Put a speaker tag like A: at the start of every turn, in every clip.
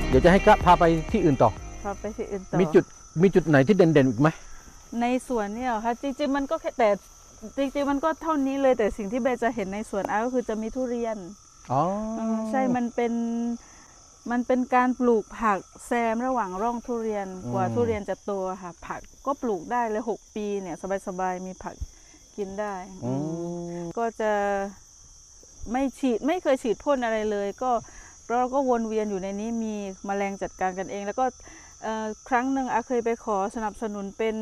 A: เดี๋ยวจะให้กะพาไปที่อื่นต่อ
B: พาไปที่อื่นต่อ
A: มีจุดไหนที่เด่นๆอีกไหม
B: ในสวนเนี่ยค่ะจริงๆมันก็แค่แต่จริงๆมันก็เท่านี้เลยแต่สิ่งที่เบจะเห็นในสวนก็คือจะมีทุเรียน
A: อ๋อ
B: ใช่มันเป็นการปลูกผักแซมระหว่างร่องทุเรียนกว่าทุเรียนจะโตค่ะผักก็ปลูกได้เลย6 ปีเนี่ยสบายๆมีผักกินได้ก็จะไม่เคยฉีดพ่นอะไรเลยก็เราก็วนเวียนอยู่ในนี้มีแมลงจัดการกันเองแล้วก็ครั้งหนึ่งเคยไปขอสนับสนุนเป็น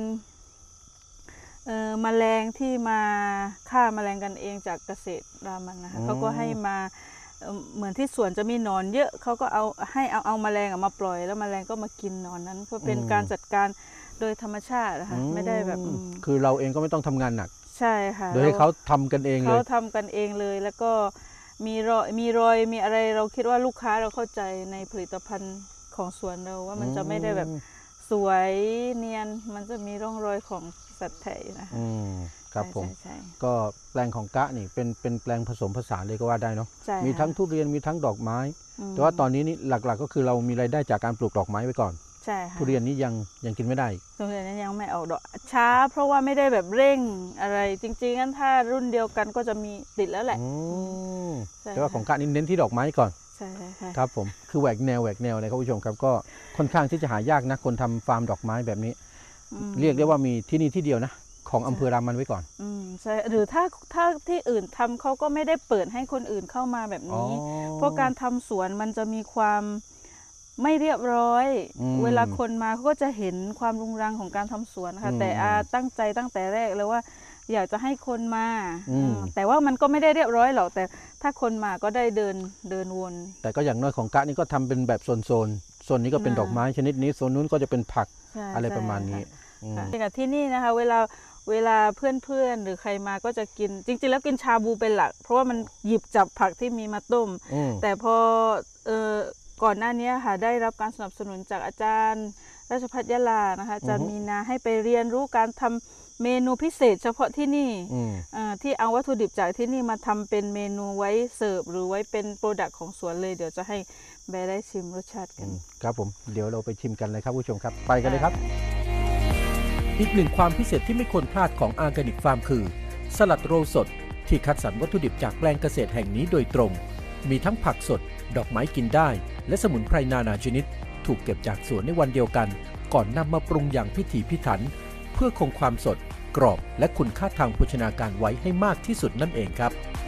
B: แมลงที่มาฆ่าแมลงกันเองจากเกษตรรามันนะคะเขาก็ให้มาเหมือนที่สวนจะมีหนอนเยอะเขาก็เอาแมลงมาปล่อยแล้วแมลงก็มากินหนอนนั้นก็เป็นการจัดการโดยธรรมชาตินะคะไม่ได้แบบ
A: คือเราเองก็ไม่ต้องทำงานหนัก
B: ใช่ค่ะ
A: โดยให้เขาทำกันเองเลย
B: เขาทำกันเองเลยแล้วก็มีรอยมีอะไรเราคิดว่าลูกค้าเราเข้าใจในผลิตภัณฑ์ของสวนเราว่ามันจะไม่ได้แบบสวยเนียนมันจะมีร่องรอยของสัตว์ไถนะคะ
A: ครับผมก็แปลงของกะนี่เป็นแปลงผสมผสานเลยก็ว่าได้เนาะมีทั้งทุเรียนมีทั้งดอกไม้แต่ว่าตอนนี้นี่หลักๆก็คือเรามีรายได้จากการปลูกดอกไม้ไว้ก่อน
B: ใช่ค่ะ
A: ทุเรียนนี้ยังกินไม่ได้
B: ทุเรียนนี้ยังไม่ออกดอกช้าเพราะว่าไม่ได้แบบเร่งอะไรจริงๆงั้นถ้ารุ่นเดียวกันก็จะมีติดแล้วแหละ
A: แต่ว่าของกะนี่เน้นที่ดอกไม้ก่อน
B: ใช่ค่ะ
A: ครับผมคือแหวกแนวเลยครับผู้ชมครับก็ค่อนข้างที่จะหายากนะคนทำฟาร์มดอกไม้แบบนี้เรียกได้ว่ามีที่นี่ที่เดียวนะของอำเภอรามันไว้ก่อน
B: ใช่หรือถ้าที่อื่นทำเขาก็ไม่ได้เปิดให้คนอื่นเข้ามาแบบนี้เพราะการทำสวนมันจะมีความไม่เรียบร้อยเวลาคนมาเขาก็จะเห็นความรุงรังของการทำสวนค่ะแต่ตั้งใจตั้งแต่แรกเลยว่าอยากจะให้คนมาแต่ว่ามันก็ไม่ได้เรียบร้อยหรอกแต่ถ้าคนมาก็ได้เดินวน
A: แต่ก็อย่างน้อยของกะนี่ก็ทำเป็นแบบโซนนี้ก็เป็นดอกไม้ชนิดนี้โซนนู้นก็จะเป็นผักอะไรประมาณนี้
B: กับที่นี่นะคะเวลาเพื่อนหรือใครมาก็จะกินจริงๆแล้วกินชาบูเป็นหลักเพราะว่ามันหยิบจับผักที่มีมาต้มแต่พอก่อนหน้านี้ค่ะได้รับการสนับสนุนจากอาจารย์ราชภัฏยะลานะคะอาจารย์มีนาให้ไปเรียนรู้การทำเมนูพิเศษเฉพาะที่นี่ที่เอาวัตถุดิบจากที่นี่มาทำเป็นเมนูไว้เสิร์ฟหรือไว้เป็นโปรดักต์ของสวนเลยเดี๋ยวจะให้แบร์ได้ชิมรสชาติกัน
A: ครับผมเดี๋ยวเราไปชิมกันเลยครับผู้ชมครับไปกันเลยครับ
C: อีกหนึ่งความพิเศษที่ไม่ควรพลาดของออร์แกนิกฟาร์มคือสลัดโรสดที่คัดสรรวัตถุดิบจากแปลงเกษตรแห่งนี้โดยตรงมีทั้งผักสดดอกไม้กินได้และสมุนไพรนานาชนิดถูกเก็บจากสวนในวันเดียวกันก่อนนำมาปรุงอย่างพิถีพิถันเพื่อคงความสดกรอบและคุณค่าทางโภชนาการไว้ให้มากที่สุดนั่นเองครับ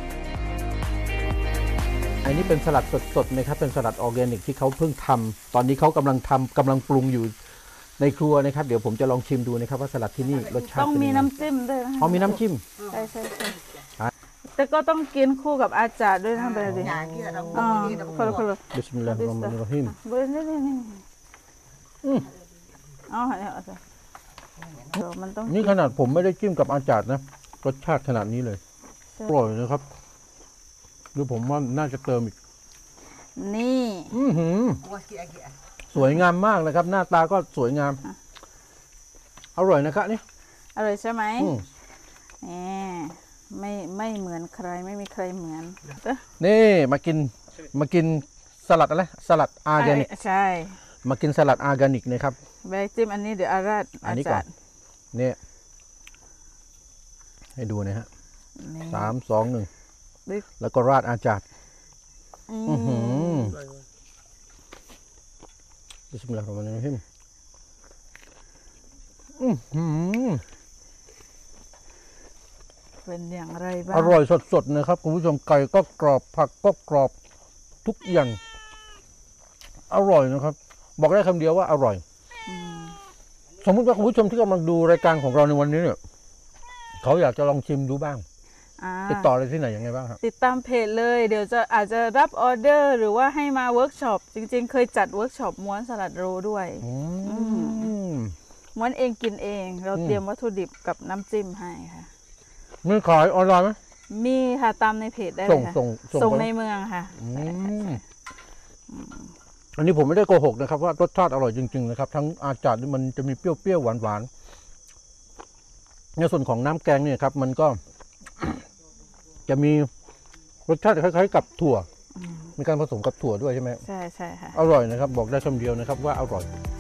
A: อันนี้เป็นสลัดสดๆนะครับเป็นสลัดออร์แกนิกที่เขาเพิ่งทำตอนนี้เขากำลังปรุงอยู่ในครัวนะครับเดี๋ยวผมจะลองชิมดูนะครับว่าสลัดที่นี่รสชาติ
B: ต้องมีน้ำจิ้มด้วยนะ
A: มีน้ำจิ้ม
B: ใช่แต่ก็ต้องกินคู่กับอาจารย์ด้วยนะเบลดิ
A: บิสมิลลาฮิรเราะห์มานิรเราะฮีมนี่ขนาดผมไม่ได้จิ้มกับอาจารย์นะรสชาติขนาดนี้เลยอร่อยนะครับหรือผมว่าน่าจะเติมอีก
B: นี่
A: สวยงามมากเลยครับหน้าตาก็สวยงามอร่อยนะครับนี่
B: อร่อยใช่ไหมไม่เหมือนใครไม่มีใครเหมือน
A: นี่มากินสลัดอะไรสลัดออร์แกนิก
B: ใช่
A: มากินสลัดออร์แกนิกนะครับ
B: แบกจิ้มอันนี้เดี๋ยวอันนี้ก่อน
A: เนี่ยให้ดูนะฮะ3 2 1แล้วก็ราดอาจารย์บิสมิลลาฮิรเราะห์มานิรเราะฮีม
B: เป็นอย่างไรบ้าง
A: อร่อยสดๆนะครับคุณผู้ชมไก่ก็กรอบผักก็กรอบทุกอย่างอร่อยนะครับบอกได้คำเดียวว่าอร่อยสมมติว่าคุณผู้ชมที่กำลังดูรายการของเราในวันนี้เนี่ยเขาอยากจะลองชิมดูบ้างติดต่ออะไรที่ไหนยังไงบ้างครับ
B: ติดตามเพจเลยเดี๋ยวอาจจะรับออเดอร์หรือว่าให้มาเวิร์กช็อปจริงๆเคยจัดเวิร์กช็อปม้วนสลัดโรด้วยม้วนเองกินเองเราเตรียมวัตถุดิบกับน้ำจิ้มให้ค่ะ
A: มีขายออนไลน์ไหม
B: มีค่ะตามในเพจได้เลยค่ะส่งในเมืองค่ะ
A: อันนี้ผมไม่ได้โกหกนะครับว่ารสชาติอร่อยจริงๆนะครับทั้งอาจารย์มันจะมีเปรี้ยวๆหวานๆในส่วนของน้ำแกงเนี่ยครับมันก็จะมีรสชาติคล้ายๆกับถั่วมีการผสมกับถั่วด้วยใช่ไหม
B: ใช่ใช่ค่ะ
A: อร่อยนะครับ บอกได้คำเดียวนะครับว่าอร่อย